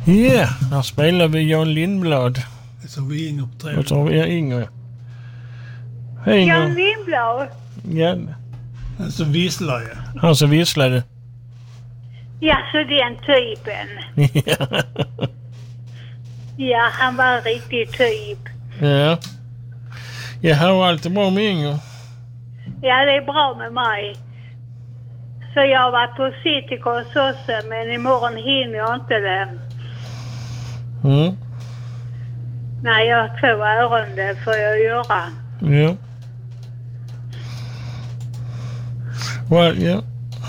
Ja, här spelar vi Jan Lindblad. Så vi Inger på tre. Och så har vi Inger. Hej Inger. Jan Lindblad. Ja, Alltså visslar jag. han som visslade. Ja, så den typen. Ja. Ja, han var en riktig typ. Ja. Jaha, och allt är bra med Inger. Ja, det är bra med mig. Så jag har varit på Citykonsortiet, men imorgon hinner jag inte det. Mm. Nej, jag har 2 ärenden för att göra. Ja. Well, ja.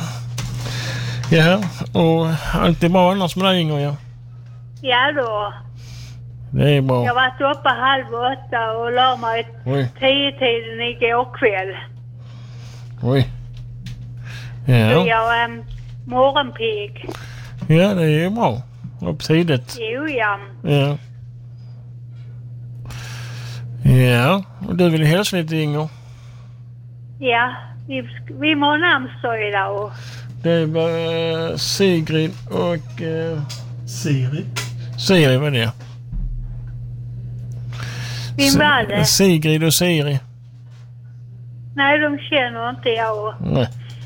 Jaha, och allt är bra annars med dig Inger, ja. Ja då. Det är bra. Jag har varit uppe 7:30 och la mig 10-tiden igår kväll. Oj. Så Ja. jag är morgonpigg. Ja, det är bra. Upp tidigt. Jo, ja. Ja. Ja, och du vill hälsa lite Inger. Ja, vi må namnsdag idag. Det var Sigrid och... Siri. Siri var det. Vem var det? Sigrid och Siri. Nej, de känner inte jag. Nej.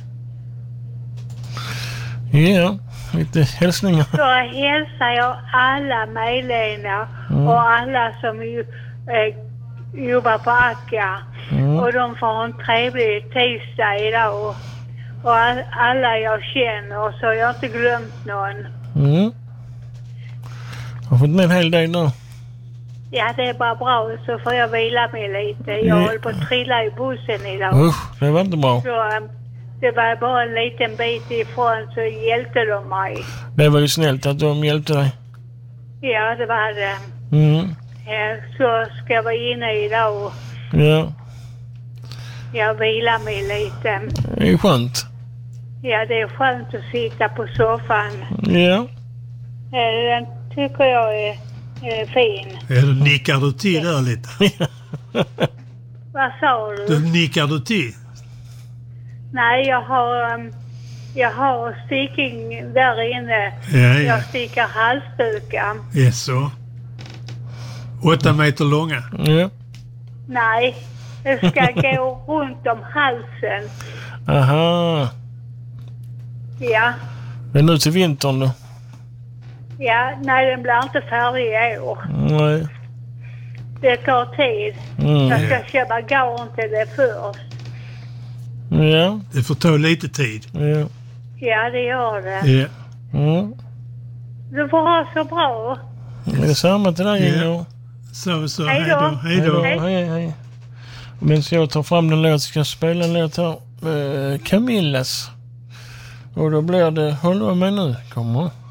Ja, lite hälsningar. Så hälsar jag alla medlemmar och alla som jobbar på Akka. Och de får ha en trevlig tisdag idag. Och alla jag känner, så jag har inte glömt någon. Mm. Har fått med en hel del nu. Ja, det är bara bra, så får jag vila mig lite. Jag håller på att trilla i bussen idag. Usch, det var inte bra. Så det var bara en liten bit ifrån, så hjälpte de mig. Det var ju snällt att de hjälpte dig. Ja, det var det. Mm. Så ska jag vara inne idag. Ja, Jag vilar mig lite. det är skönt. Ja, det är skönt att sitta på soffan. Ja. Den tycker jag är fin. Ja, då nickar du till där lite. Vad sa du? Då nickar du till. Nej, jag har sticking där inne. Ja. Jag stickar halsdukar. Ja, så. 8 meter långa. Ja. Nej, det ska gå runt om halsen. Aha. Ja. Det är nu till vintern då. Ja, nej, den blir inte färdig i år. Nej. Det tar tid. Mm. Jag ska köpa garn till det först. Ja. Det får ta lite tid. Ja. Ja, det gör det. Ja. Mm. Du får ha så bra. Det är samma till dig Inger. Så. Hej då. Hej då. Hej. Men så jag tar fram den låt, ska jag spela en låt här. Camillas. Och då blir det, håll med nu, kommer.